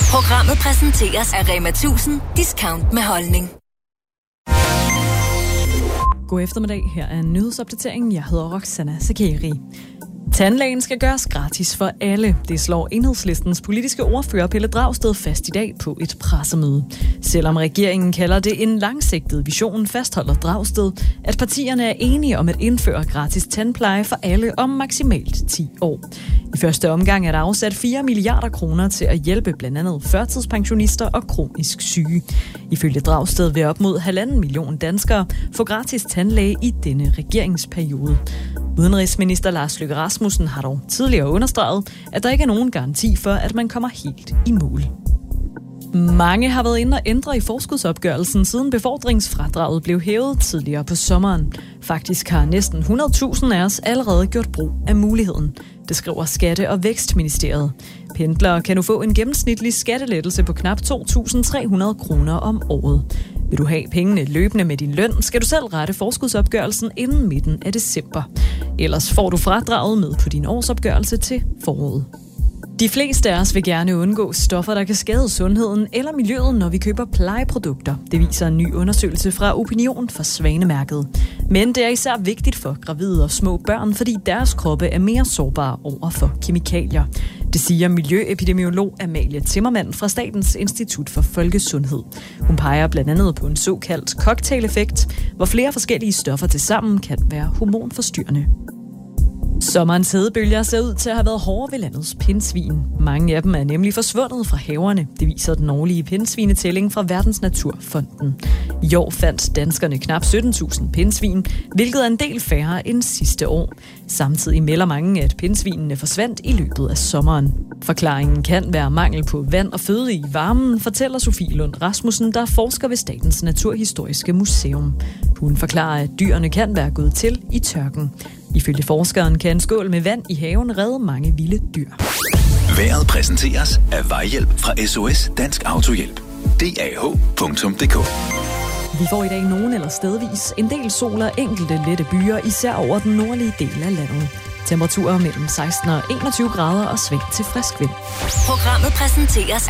Programmet præsenteres af Rema 1000 Discount med holdning. God eftermiddag, her er en nyhedsopdatering. Jeg hedder Roxana Sakeri. Tandlægen skal gøres gratis for alle. Det slår Enhedslistens politiske ordfører Pelle Dragsted fast i dag på et pressemøde. Selvom regeringen kalder det en langsigtet vision, fastholder Dragsted, at partierne er enige om at indføre gratis tandpleje for alle om maksimalt 10 år. I første omgang er der afsat 4 milliarder kroner til at hjælpe blandt andet førtidspensionister og kronisk syge. Ifølge Dragsted vil op mod 1,5 million danskere få gratis tandlæge i denne regeringsperiode. Udenrigsminister Lars Løkke Rasmussen har dog tidligere understreget, at der ikke er nogen garanti for, at man kommer helt i mål. Mange har været inde og ændre i forskudsopgørelsen, siden befordringsfradraget blev hævet tidligere på sommeren. Faktisk har næsten 100.000 af os allerede gjort brug af muligheden. Det skriver Skatte- og Vækstministeriet. Pendlere kan nu få en gennemsnitlig skattelettelse på knap 2.300 kroner om året. Vil du have pengene løbende med din løn, skal du selv rette forskudsopgørelsen inden midten af december. Ellers får du fradraget med på din årsopgørelse til foråret. De fleste af os vil gerne undgå stoffer, der kan skade sundheden eller miljøet, når vi køber plejeprodukter. Det viser en ny undersøgelse fra Opinion for Svanemærket. Men det er især vigtigt for gravide og små børn, fordi deres kroppe er mere sårbare over for kemikalier. Det siger miljøepidemiolog Amalie Timmermann fra Statens Institut for Folkesundhed. Hun peger blandt andet på en såkaldt cocktail-effekt, hvor flere forskellige stoffer tilsammen kan være hormonforstyrrende. Sommerens hedebølger ser ud til at have været hårde ved landets pindsvin. Mange af dem er nemlig forsvundet fra haverne. Det viser den årlige pindsvinetælling fra Verdensnaturfonden. I år fandt danskerne knap 17.000 pindsvin, hvilket er en del færre end sidste år. Samtidig melder mange, at pindsvinene forsvandt i løbet af sommeren. Forklaringen kan være mangel på vand og føde i varmen, fortæller Sofie Lund Rasmussen, der forsker ved Statens Naturhistoriske Museum. Hun forklarer, at dyrene kan være gået til i tørken. Ifølge forskeren kan en skål med vand i haven redde mange vilde dyr. Vejret præsenteres af Vejhjælp fra SOS Dansk Autohjælp. DAH.dk. Vi får i dag nogen eller stedvis en del sol og enkelte lette byer, især over den nordlige del af landet. Temperaturer mellem 16 og 21 grader og sving til frisk vind. Programmet præsenteres